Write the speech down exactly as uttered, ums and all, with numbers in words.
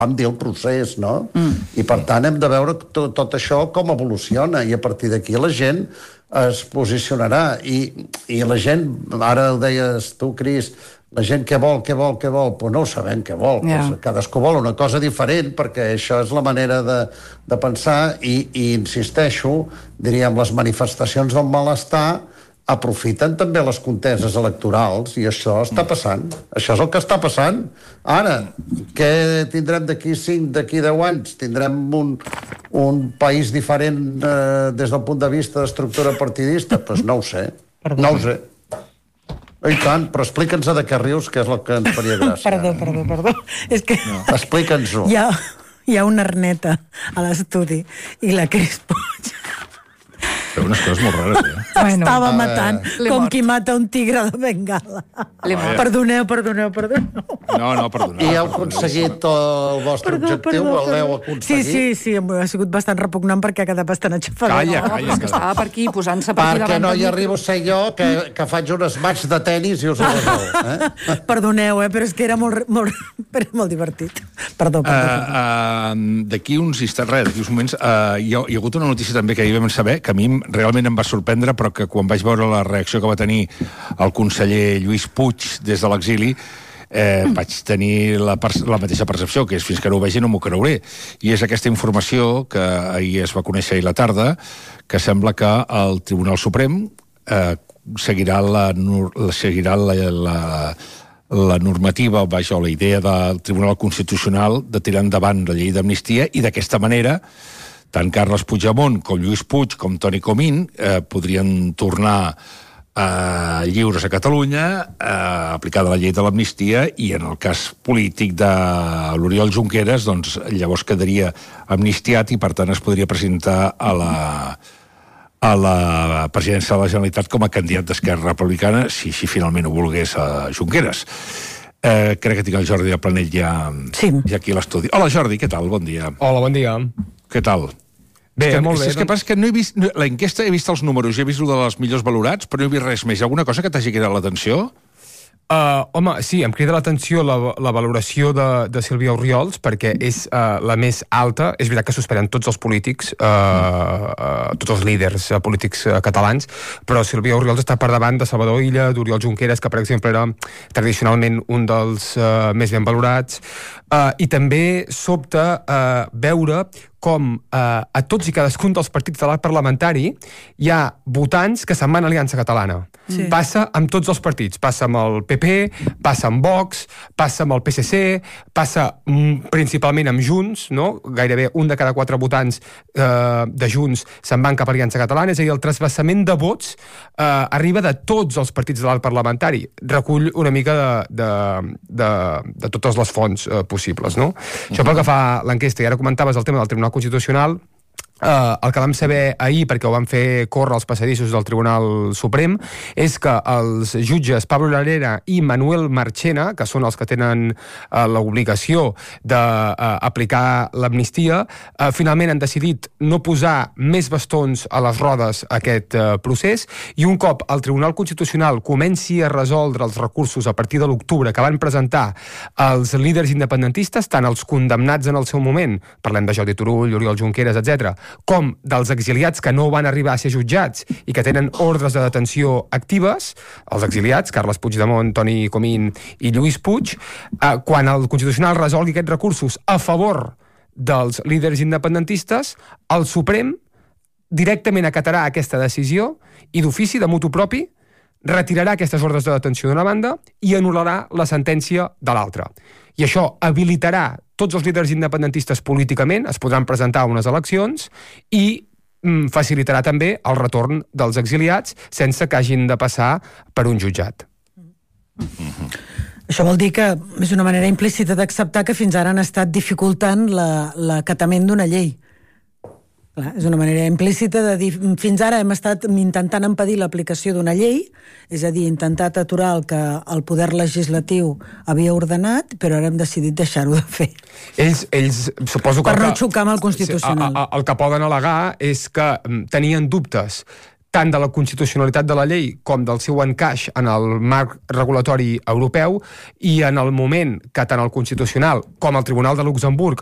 vam dir el procés, no? Mm. I per tant hem de veure tot, tot això com evoluciona i a partir d'aquí la gent es posicionarà i, i la gent, ara ho deies tu, Cris, la gent què vol, què vol, què vol, pues no ho sabem què vol, yeah. pues cadascú vol una cosa diferent perquè això és la manera de, de pensar i, i insisteixo, diríem, les manifestacions del malestar aprofiten també les conteses electorals i això està passant. Això és el que està passant. Ara, què tindrem d'aquí cinc, d'aquí deu anys? Tindrem un, un país diferent eh, des del punt de vista d'estructura partidista? Doncs pues no ho sé. Perdó. No ho sé. I tant, però explica'ns de què rius, que és el que ens faria gràcia. Perdó, perdó, perdó. És que... No. Explica'ns-ho. Hi ha, hi ha una arneta a l'estudi i la Cris Puig... Feu unes coses molt rares, eh? Bueno, estava matant, uh, com qui mata un tigre de Bengala. Perdoneu, perdoneu, perdoneu. No, no, perdoneu. I heu aconseguit el vostre perdó, objectiu? Perdó, perdó. L'heu aconseguit? Sí, sí, sí, ha sigut bastant repugnant perquè ha quedat bastant aixafador. Calla, calla. No, que estava per aquí, posant-se per aquí davant. Perquè no hi arribo a ser jo, que, que faig un match de tennis i us ho resol. Eh? Perdoneu, eh, però és que era molt, molt, era molt divertit. Perdó, perdó. Uh, uh, d'aquí uns instants, res, d'aquí uns moments, uh, hi, ha, hi ha hagut una notícia també que ahir vam saber, que a mi realment em va sorprendre, però que quan vaig veure la reacció que va tenir el conseller Lluís Puig des de l'exili, eh, vaig tenir la, la mateixa percepció, que és fins que no ho vegi no m'ho creuré. I és aquesta informació que ahir es va conèixer ahir la tarda, que sembla que el Tribunal Suprem eh, seguirà la, seguirà la, la, la normativa, vaja, la idea del Tribunal Constitucional de tirar endavant la llei d'amnistia i d'aquesta manera tant Carles Puigdemont com Lluís Puig com Toni Comín eh, podrien tornar eh, lliures a Catalunya, eh, aplicada la llei de l'amnistia, i en el cas polític de l'Oriol Junqueras, doncs llavors quedaria amnistiat i per tant es podria presentar a la, a la presidència de la Generalitat com a candidat d'Esquerra Republicana, si, si finalment ho volgués a Junqueras. Eh, crec que tinc el Jordi del Planell ja, sí. ja aquí a l'estudi. Hola Jordi, què tal? Bon dia. Hola, bon dia. Què tal? Bé, és que, molt bé. És que passa que no he vist... No, l'enquesta he vist els números, he vist el dels millors valorats, però no he vist res més. Hi ha alguna cosa que t'hagi cridat l'atenció? Uh, home, sí, em crida l'atenció la, la valoració de, de Sílvia Orriols, perquè és uh, la més alta. És veritat que suspenen tots els polítics, uh, uh, tots els líders uh, polítics uh, catalans, però Sílvia Orriols està per davant de Salvador Illa, d'Oriol Junqueras, que per exemple era tradicionalment un dels uh, més ben valorats, uh, i també sobta uh, veure com eh, a tots i cadascun dels partits de l'arc parlamentari hi ha votants que se'n van a Aliança Catalana. Sí. Passa amb tots els partits. Passa amb el P P, passa amb Vox, passa amb el P S C, passa mm, principalment amb Junts, no? Gairebé un de cada quatre votants eh, de Junts se'n van cap a Aliança Catalana, és a dir, el trasbassament de vots eh, arriba de tots els partits de l'arc parlamentari. Recull una mica de, de, de, de totes les fonts eh, possibles, no? Uh-huh. Això pel que fa l'enquesta. I ara comentaves el tema del Tribunal Constitucional. Uh, el que vam saber ahir, perquè ho van fer córrer als passadissos del Tribunal Suprem, és que els jutges Pablo Larera i Manuel Marchena, que són els que tenen uh, l'obligació d'aplicar uh, l'amnistia, uh, finalment han decidit no posar més bastons a les rodes a aquest uh, procés, i un cop el Tribunal Constitucional comenci a resoldre els recursos a partir de l'octubre que van presentar els líders independentistes, tant els condemnats en el seu moment, parlem de Jordi Turull, Oriol Junqueras, etcètera, com dels exiliats que no van arribar a ser jutjats i que tenen ordres de detenció actives, els exiliats, Carles Puigdemont, Toni Comín i Lluís Puig, eh, quan el Constitucional resolgui aquests recursos a favor dels líders independentistes, el Suprem directament acatarà aquesta decisió i d'ofici, de motu propi, retirarà aquestes ordres de detenció d'una banda i anul·larà la sentència de l'altra. I això habilitarà tots els líders independentistes políticament, es podran presentar a unes eleccions i mm, facilitarà també el retorn dels exiliats sense que hagin de passar per un jutjat. Mm-hmm. Això vol dir que és una manera implícita d'acceptar que fins ara han estat dificultant l'acatament d'una llei. Clar, és una manera implícita de dir fins ara hem estat intentant impedir l'aplicació d'una llei, és a dir, intentat aturar el que el poder legislatiu havia ordenat, però ara hem decidit deixar-ho de fer. Ells, ells suposo que... Per no xocar amb el Constitucional. El, el que poden al·legar és que tenien dubtes tant de la constitucionalitat de la llei com del seu encaix en el marc regulatori europeu, i en el moment que tant el Constitucional com el Tribunal de Luxemburg